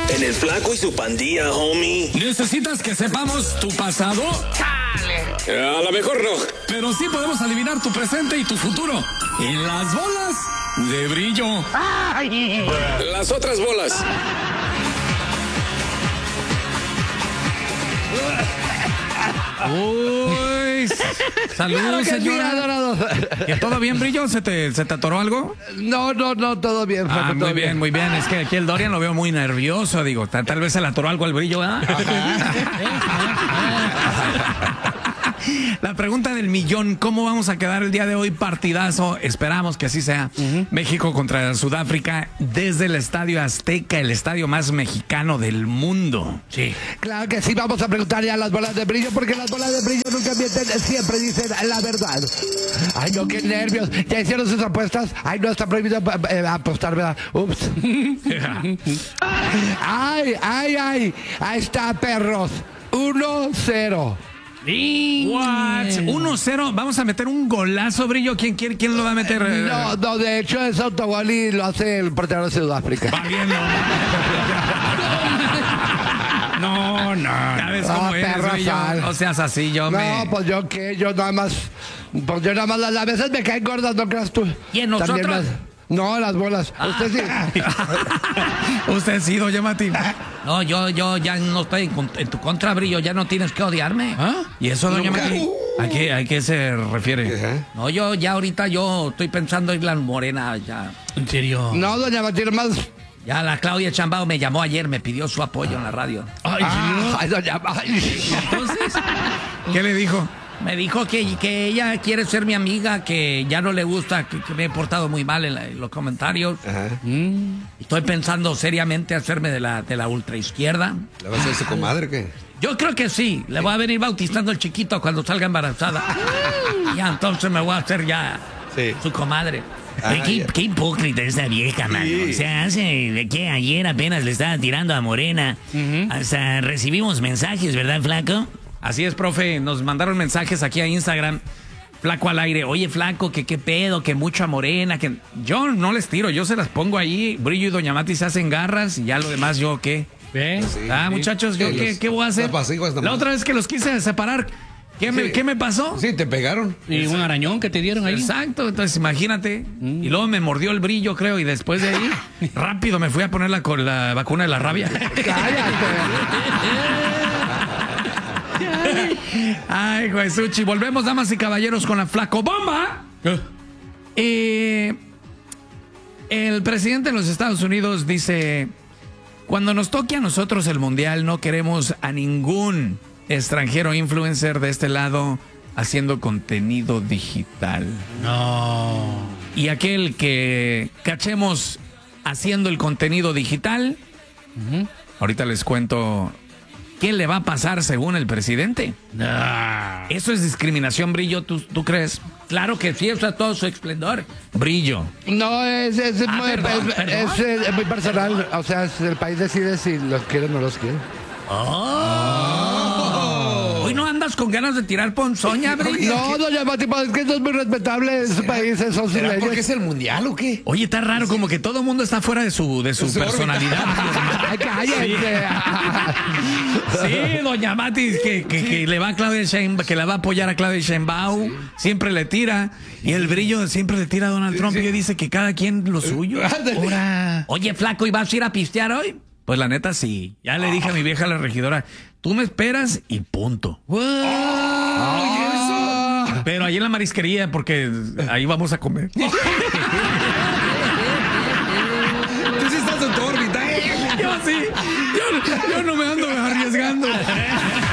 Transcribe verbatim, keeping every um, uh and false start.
En el Flaco y su pandilla, homie. ¿Necesitas que sepamos tu pasado? Eh, a lo mejor no. Pero sí podemos adivinar tu presente y tu futuro. En las bolas de brillo. Las otras bolas. Uy, saludos, señora. ¿Todo bien, Brillo? ¿Se te, ¿Se te atoró algo? No, no, no, todo bien. Ah, muy todo bien, bien, muy bien. Es que aquí el Dorian lo veo muy nervioso, digo. Tal, tal vez se le atoró algo al Brillo, ¿verdad? La pregunta del millón, ¿cómo vamos a quedar el día de hoy? Partidazo, esperamos que así sea. Uh-huh. México contra Sudáfrica desde el Estadio Azteca, el estadio más mexicano del mundo. Sí. Claro que sí, vamos a preguntar ya las bolas de brillo, porque las bolas de brillo nunca mienten, siempre dicen la verdad. Ay, no, qué nervios. ¿Ya hicieron sus apuestas? Ay, no, está prohibido eh, apostar, ¿verdad? Ups. Ay, ay, ay. Ahí está, perros. uno cero. What? uno cero, vamos a meter un golazo, Brillo. ¿Quién, quién, quién lo va a meter? No, no, de hecho es autogol y lo hace el portero de Sudáfrica. Va bien, no. No, no. ¿Sabes cómo Ah, eres, perra Brillo? sal. No seas así, yo No, me... pues yo qué, yo nada más, pues yo nada más, a veces me caen gordas, ¿no creas tú? ¿Y en nosotros? También las- no, las bolas. Ah. Usted sí. Usted sí, doña Mati. No, yo, yo ya no estoy en, con- en tu contra, Brillo. Ya no tienes que odiarme. ¿Ah? ¿Y eso, doña Nunca. Mati? ¿A qué, ¿A qué se refiere? ¿Qué? No, yo ya ahorita yo estoy pensando en la morena ya. ¿En serio? No, doña Matilde, más. Ya la Claudia Chambao me llamó ayer, me pidió su apoyo en la radio. Ay, Ah, ay, doña ay. Entonces, ¿qué le dijo? Me dijo que, que ella quiere ser mi amiga, que ya no le gusta, que, que me he portado muy mal en, la- en los comentarios. Ajá. Estoy pensando seriamente hacerme de la, de la ultraizquierda. ¿Le vas a hacer su comadre o qué? Yo creo que sí. Le voy a venir bautizando el chiquito cuando salga embarazada. Ya, entonces me voy a hacer ya Sí. su comadre. Ah, Ay, qué, ya. qué hipócrita esa vieja, mano. Sí. O sea, hace que ayer apenas le estaba tirando a Morena. Hasta recibimos mensajes, ¿verdad, Flaco? Así es, profe. Nos mandaron mensajes aquí a Instagram. Flaco al aire. Oye, Flaco, que qué pedo, que mucha morena. Que yo no les tiro, yo se las pongo ahí. Brillo y Doña Mati se hacen garras y ya lo demás, ¿yo qué? ¿Ve? Sí. Ah, muchachos, ¿yo Sí, qué, los- qué voy a hacer? los apaciguas nomás. La otra vez que los quise separar, ¿qué, me, Sí. ¿qué me pasó? Sí, te pegaron. Y un arañón que te dieron ahí. Exacto, entonces imagínate. Y luego me mordió el brillo, creo, y después de ahí, rápido me fui a poner la, con la vacuna de la rabia. Ay, Jesuchi. Volvemos, damas y caballeros, con la Flaco Bomba. Eh, el presidente de los Estados Unidos dice: cuando nos toque a nosotros el mundial, no queremos a ningún extranjero influencer de este lado haciendo contenido digital. No. Y aquel que cachemos haciendo el contenido digital, ahorita les cuento qué le va a pasar según el presidente. Ah. ¿Eso es discriminación, Brillo? ¿Tú, tú crees? Claro que sí, eso es todo su esplendor. Brillo. No, es, es, Ah, muy, perdón, es- perdón. es, eh, es muy personal. O sea, es- el país decide si los quiere o no los quiere. Hoy no andas con ganas de tirar ponzoña, Brillo. No, doña Mati, pues, es que eso es muy respetable. En su país son sus ¿Será leyes. porque es el mundial o qué? Oye, está raro, como que todo el mundo está fuera de su, de su Su personalidad. Ay, cállate. Sí, doña Mati, que, que, que le va a Claudia Sheinbaum, que la va a apoyar a Claudia Sheinbaum, siempre le tira, y el Brillo siempre le tira a Donald Trump, y dice que cada quien lo suyo. Ahora. Oye, Flaco, ¿y vas a ir a pistear hoy? Pues la neta sí. Ya le dije a mi vieja, la regidora, tú me esperas y punto. Pero ahí en la marisquería, porque ahí vamos a comer. Tú sí estás en tu órbita, ¿eh? Yo sí, yo, yo no me ando arriesgando.